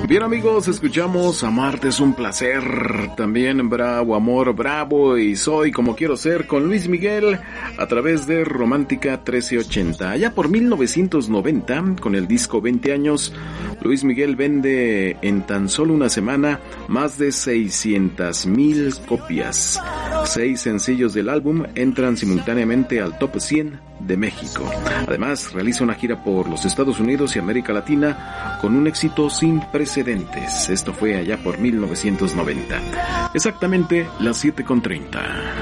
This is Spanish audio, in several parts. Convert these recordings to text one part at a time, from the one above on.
Bien, amigos, escuchamos Amarte es un placer, también Bravo Amor Bravo y Soy como quiero ser con Luis Miguel a través de Romántica 1380. Allá por 1990, con el disco 20 años, Luis Miguel vende en tan solo una semana más de 600,000 copias. 6 sencillos del álbum entran simultáneamente al top 100 de México. Además, realiza una gira por los Estados Unidos y América Latina con un éxito sin precedentes. Esto fue allá por 1990. Exactamente las 7:30.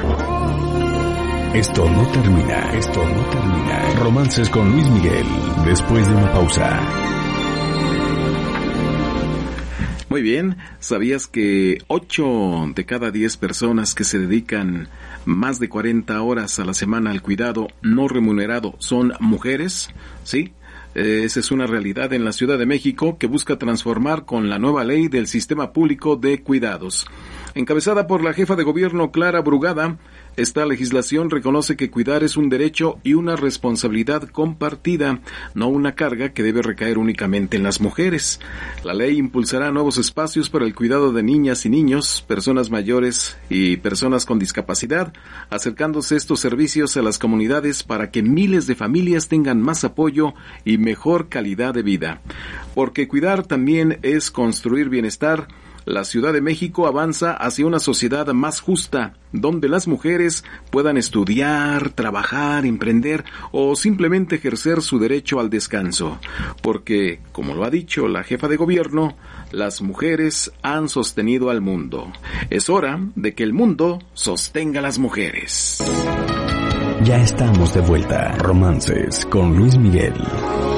Esto no termina. Romances con Luis Miguel, después de una pausa. Muy bien, ¿sabías que 8 de cada 10 personas que se dedican más de 40 horas a la semana al cuidado no remunerado son mujeres? Sí, esa es una realidad en la Ciudad de México que busca transformar con la nueva ley del Sistema Público de Cuidados. Encabezada por la jefa de gobierno Clara Brugada, esta legislación reconoce que cuidar es un derecho y una responsabilidad compartida, no una carga que debe recaer únicamente en las mujeres. La ley impulsará nuevos espacios para el cuidado de niñas y niños, personas mayores y personas con discapacidad, acercándose estos servicios a las comunidades para que miles de familias tengan más apoyo y mejor calidad de vida. Porque cuidar también es construir bienestar. La Ciudad de México avanza hacia una sociedad más justa, donde las mujeres puedan estudiar, trabajar, emprender o simplemente ejercer su derecho al descanso. Porque, como lo ha dicho la jefa de gobierno, las mujeres han sostenido al mundo. Es hora de que el mundo sostenga a las mujeres. Ya estamos de vuelta. Romances con Luis Miguel.